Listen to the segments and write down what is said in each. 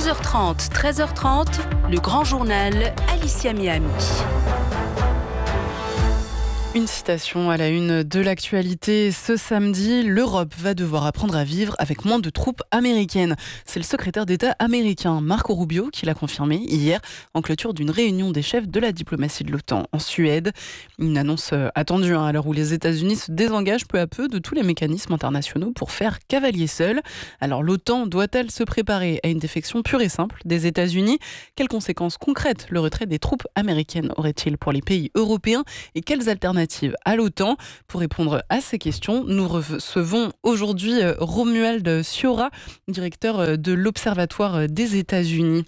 11h30, 13h30, le grand journal Alicia Miami. Une citation à la une de l'actualité. Ce samedi, l'Europe va devoir apprendre à vivre avec moins de troupes américaines. C'est le secrétaire d'État américain Marco Rubio qui l'a confirmé hier en clôture d'une réunion des chefs de la diplomatie de l'OTAN en Suède. Une annonce attendue à l'heure où les États-Unis se désengagent peu à peu de tous les mécanismes internationaux pour faire cavalier seul. Alors l'OTAN doit-elle se préparer à une défection pure et simple des États-Unis ? Quelles conséquences concrètes le retrait des troupes américaines aurait-il pour les pays européens et quelles alternatives à l'OTAN? Pour répondre à ces questions, nous recevons aujourd'hui Romuald Sciorra, directeur de l'Observatoire des États-Unis.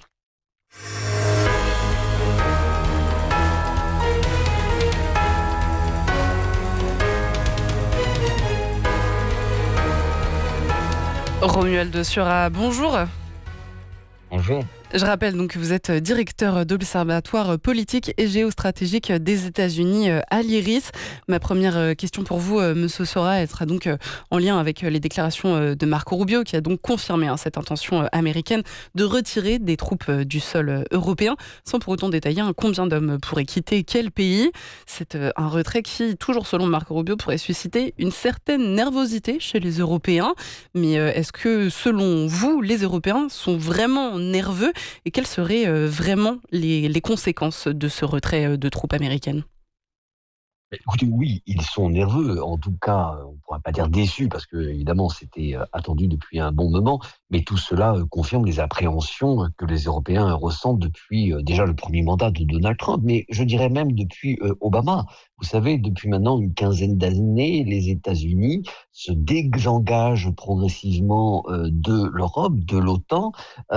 Romuald Sciorra, bonjour. Bonjour. Je rappelle donc que vous êtes directeur de l'Observatoire politique et géostratégique des États-Unis à l'IRIS. Ma première question pour vous, monsieur Sciorra, elle sera donc en lien avec les déclarations de Marco Rubio, qui a donc confirmé cette intention américaine de retirer des troupes du sol européen, sans pour autant détailler combien d'hommes pourraient quitter quel pays. C'est un retrait qui, toujours selon Marco Rubio, pourrait susciter une certaine nervosité chez les Européens. Mais est-ce que, selon vous, les Européens sont vraiment nerveux ? Et quelles seraient vraiment les conséquences de ce retrait de troupes américaines ? Écoutez, oui, ils sont nerveux. En tout cas, on ne pourra pas dire déçus parce que, évidemment, c'était attendu depuis un bon moment. Mais tout cela confirme les appréhensions que les Européens ressentent depuis déjà le premier mandat de Donald Trump, mais je dirais même depuis Obama. Vous savez, depuis maintenant une quinzaine d'années, les États-Unis se désengagent progressivement de l'Europe, de l'OTAN,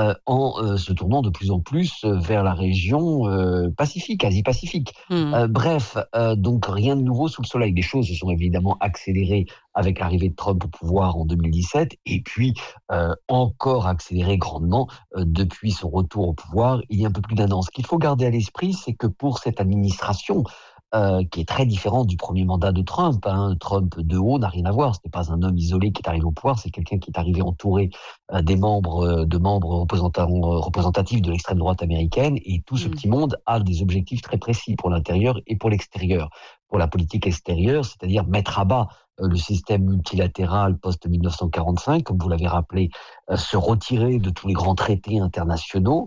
en se tournant de plus en plus vers la région Pacifique, Asie-Pacifique. Bref, donc rien de nouveau sous le soleil. Les choses se sont évidemment accélérées avec l'arrivée de Trump au pouvoir en 2017 et puis encore accélérées grandement depuis son retour au pouvoir il y a un peu plus d'un an. Ce qu'il faut garder à l'esprit, c'est que pour cette administration, qui est très différente du premier mandat de Trump. Trump de haut n'a rien à voir. Ce n'est pas un homme isolé qui est arrivé au pouvoir, c'est quelqu'un qui est arrivé entouré de membres représentatifs de l'extrême droite américaine. Et tout ce petit monde a des objectifs très précis pour l'intérieur et pour l'extérieur. Pour la politique extérieure, c'est-à-dire mettre à bas le système multilatéral post-1945, comme vous l'avez rappelé, se retirer de tous les grands traités internationaux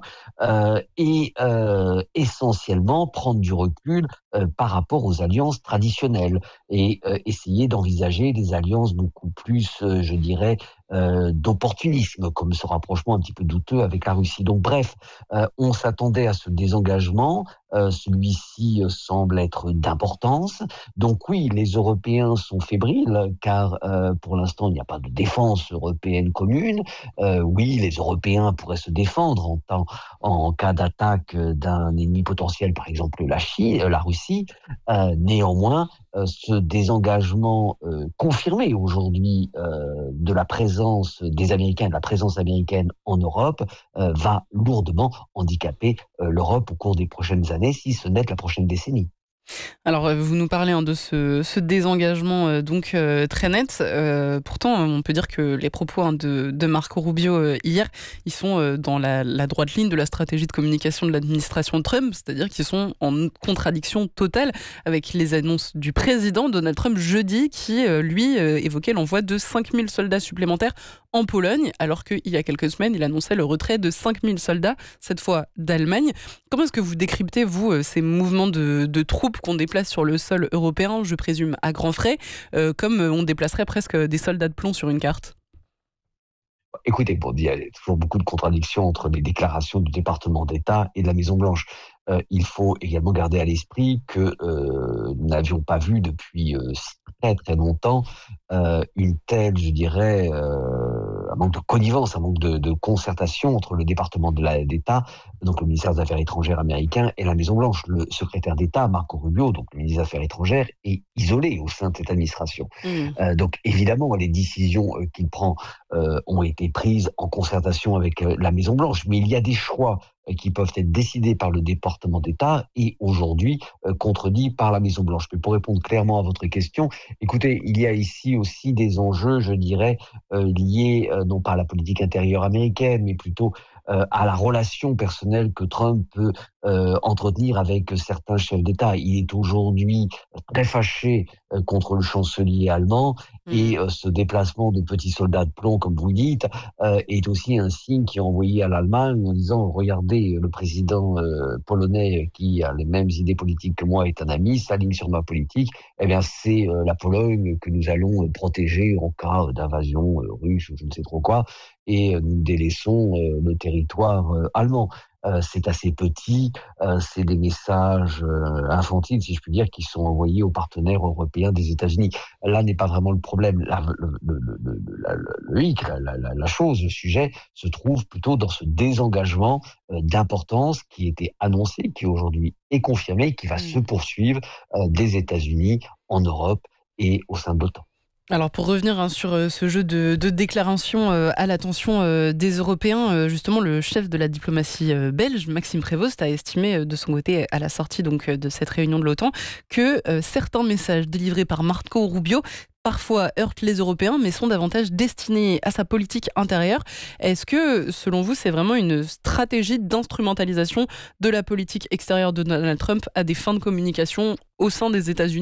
et essentiellement prendre du recul par rapport aux alliances traditionnelles et essayer d'envisager des alliances beaucoup plus, je dirais, d'opportunisme, comme ce rapprochement un petit peu douteux avec la Russie. Donc bref, on s'attendait à ce désengagement. Celui-ci semble être d'importance. Donc oui, les Européens sont fébriles, car pour l'instant, il n'y a pas de défense européenne commune. Oui, les Européens pourraient se défendre en cas d'attaque d'un ennemi potentiel, par exemple la Russie. Néanmoins, ce désengagement confirmé aujourd'hui de la présence des Américains, de la présence américaine en Europe, va lourdement handicaper l'Europe au cours des prochaines années, si ce n'est de la prochaine décennie. Alors, vous nous parlez de ce désengagement très net. Pourtant, on peut dire que les propos de Marco Rubio hier, ils sont dans la droite ligne de la stratégie de communication de l'administration Trump, c'est-à-dire qu'ils sont en contradiction totale avec les annonces du président Donald Trump jeudi, qui, lui, évoquait l'envoi de 5000 soldats supplémentaires en Pologne, alors qu'il y a quelques semaines, il annonçait le retrait de 5000 soldats, cette fois d'Allemagne. Comment est-ce que vous décryptez, vous, ces mouvements de troupes qu'on déplace sur le sol européen, je présume à grands frais, comme on déplacerait presque des soldats de plomb sur une carte? Écoutez, il y a toujours beaucoup de contradictions entre les déclarations du département d'État et de la Maison-Blanche. Il faut également garder à l'esprit que nous n'avions pas vu depuis très très longtemps une telle, je dirais, un manque de connivence, un manque de concertation entre le département d'État, donc le ministère des Affaires étrangères américain, et la Maison-Blanche. Le secrétaire d'État, Marco Rubio, donc le ministre des Affaires étrangères, est isolé au sein de cette administration. Donc évidemment, les décisions qu'il prend ont été prises en concertation avec la Maison-Blanche, mais il y a des choix qui peuvent être décidés par le département d'État et aujourd'hui contredits par la Maison-Blanche. Mais pour répondre clairement à votre question, écoutez, il y a ici aussi des enjeux, je dirais, liés non pas à la politique intérieure américaine, mais plutôt à la relation personnelle que Trump peut entretenir avec certains chefs d'État. Il est aujourd'hui très fâché contre le chancelier allemand et Mmh. ce déplacement de petits soldats de plomb, comme vous dites, est aussi un signe qui est envoyé à l'Allemagne en disant: «Regardez, le président polonais qui a les mêmes idées politiques que moi est un ami, s'aligne sur ma politique. Eh bien, c'est la Pologne que nous allons protéger en cas d'invasion russe ou je ne sais trop quoi, et nous délaissons le territoire allemand». C'est assez petit, c'est des messages infantiles, si je puis dire, qui sont envoyés aux partenaires européens des États-Unis. Là n'est pas vraiment le problème. Le hic, la chose, le sujet se trouve plutôt dans ce désengagement d'importance qui était annoncé, qui aujourd'hui est confirmé, qui va se Mmh. poursuivre des États-Unis en Europe et au sein de l'OTAN. Alors pour revenir sur ce jeu de déclaration à l'attention des Européens, justement le chef de la diplomatie belge, Maxime Prévost, a estimé de son côté à la sortie donc de cette réunion de l'OTAN que certains messages délivrés par Marco Rubio parfois heurtent les Européens, mais sont davantage destinés à sa politique intérieure. Est-ce que, selon vous, c'est vraiment une stratégie d'instrumentalisation de la politique extérieure de Donald Trump à des fins de communication au sein des États-Unis ?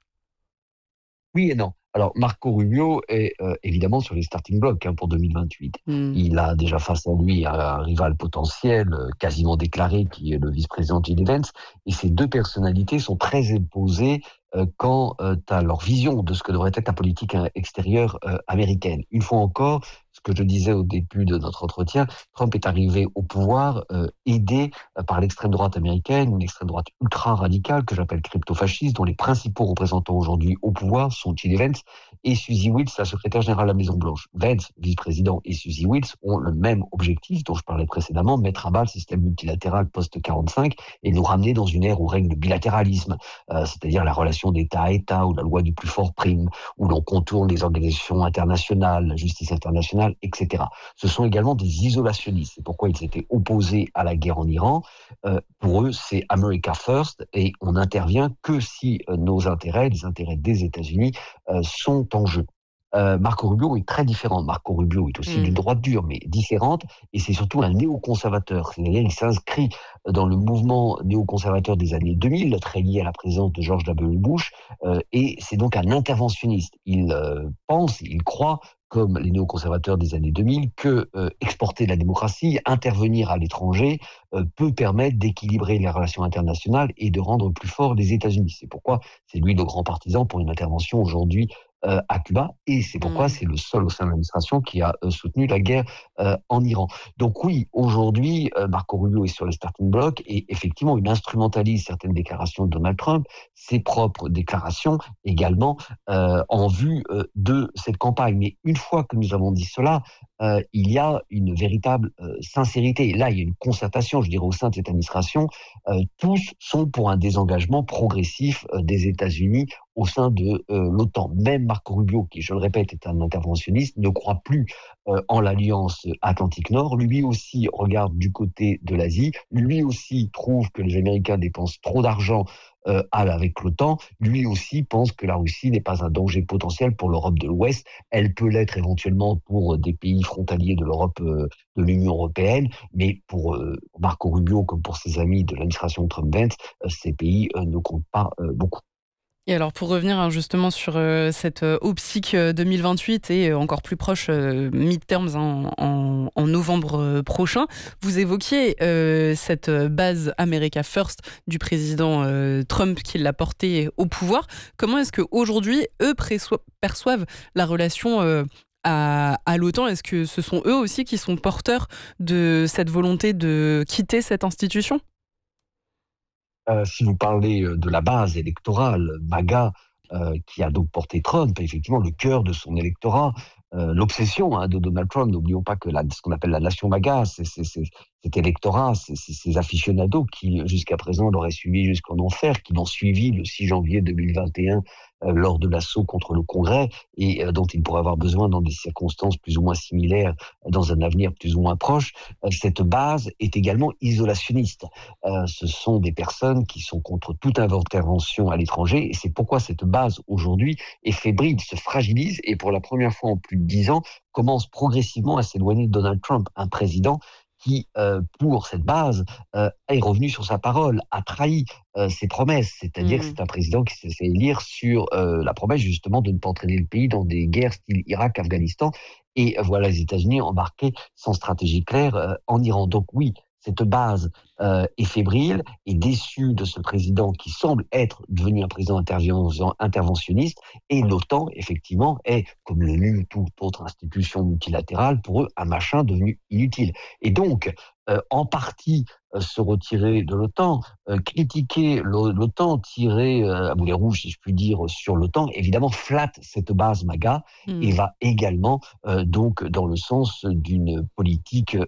Oui et non. Alors Marco Rubio est évidemment sur les starting blocks pour 2028. Hmm. Il a déjà face à lui un rival potentiel, quasiment déclaré, qui est le vice-président J.D. Vance, et ces 2 personnalités sont très imposées quant à leur vision de ce que devrait être la politique extérieure américaine. Une fois encore, ce que je disais au début de notre entretien, Trump est arrivé au pouvoir aidé par l'extrême droite américaine, une extrême droite ultra radicale que j'appelle crypto-fasciste, dont les principaux représentants aujourd'hui au pouvoir sont J.D. Vance et Suzy Wiles, la secrétaire générale de la Maison-Blanche. Vance, vice-président, et Suzy Wiles ont le même objectif dont je parlais précédemment, mettre à bas le système multilatéral post-45 et nous ramener dans une ère où règne le bilatéralisme, c'est-à-dire la relation d'État à État, où la loi du plus fort prime, où l'on contourne les organisations internationales, la justice internationale, etc. Ce sont également des isolationnistes. C'est pourquoi ils s'étaient opposés à la guerre en Iran. Pour eux, c'est America First et on n'intervient que si nos intérêts, les intérêts des États-Unis, sont en jeu. Marco Rubio est très différent. Marco Rubio est aussi d'une Hmm. droite dure, mais différente, et c'est surtout un néoconservateur. C'est-à-dire il s'inscrit dans le mouvement néoconservateur des années 2000, très lié à la présence de George W. Bush, et c'est donc un interventionniste. Il pense, il croit, comme les néoconservateurs des années 2000, que exporter la démocratie, intervenir à l'étranger, peut permettre d'équilibrer les relations internationales et de rendre plus forts les États-Unis. C'est pourquoi c'est lui le grand partisan pour une intervention aujourd'hui à Cuba, et c'est pourquoi Hmm. c'est le seul au sein de l'administration qui a soutenu la guerre en Iran. Donc oui, aujourd'hui, Marco Rubio est sur les starting blocks et effectivement, il instrumentalise certaines déclarations de Donald Trump, ses propres déclarations également, en vue de cette campagne. Mais une fois que nous avons dit cela, il y a une véritable sincérité. Et là, il y a une concertation, je dirais, au sein de cette administration. Tous sont pour un désengagement progressif des États-Unis au sein de l'OTAN. Même Marco Rubio, qui, je le répète, est un interventionniste, ne croit plus en l'Alliance Atlantique Nord. Lui aussi regarde du côté de l'Asie. Lui aussi trouve que les Américains dépensent trop d'argent avec l'OTAN. Lui aussi pense que la Russie n'est pas un danger potentiel pour l'Europe de l'Ouest. Elle peut l'être éventuellement pour des pays frontaliers de l'Europe, de l'Union européenne, mais pour Marco Rubio, comme pour ses amis de l'administration Trump-Vance, ces pays ne comptent pas beaucoup. Et alors pour revenir justement sur cette optique 2028 et encore plus proche midterms en novembre prochain, vous évoquiez cette base America First du président Trump qui l'a porté au pouvoir. Comment est-ce qu'aujourd'hui, eux perçoivent la relation à l'OTAN? Est-ce que ce sont eux aussi qui sont porteurs de cette volonté de quitter cette institution? Si vous parlez de la base électorale, MAGA, qui a donc porté Trump, effectivement, le cœur de son électorat, l'obsession de Donald Trump, n'oublions pas que ce qu'on appelle la nation MAGA, cet électorat, ces aficionados qui, jusqu'à présent, l'auraient suivi jusqu'en enfer, qui l'ont suivi le 6 janvier 2021 lors de l'assaut contre le Congrès et dont il pourrait avoir besoin dans des circonstances plus ou moins similaires dans un avenir plus ou moins proche. Cette base est également isolationniste. Ce sont des personnes qui sont contre toute intervention à l'étranger et c'est pourquoi cette base aujourd'hui est fébrile, se fragilise et pour la première fois en plus de 10 ans commence progressivement à s'éloigner de Donald Trump, un président qui, pour cette base, est revenu sur sa parole, a trahi ses promesses. C'est-à-dire que Mmh. c'est un président qui s'est fait élire sur la promesse justement de ne pas entraîner le pays dans des guerres style Irak, Afghanistan. Et voilà, les États-Unis embarqués sans stratégie claire en Iran. Donc oui, cette base est fébrile et déçue de ce président qui semble être devenu un président interventionniste. Et l'OTAN, effectivement, est, comme l'ONU ou toute autre institution multilatérale, pour eux, un machin devenu inutile. Et donc, en partie, se retirer de l'OTAN, critiquer l'OTAN, tirer à boulet rouge, si je puis dire, sur l'OTAN, évidemment, flatte cette base MAGA et Mmh. va également donc dans le sens d'une politique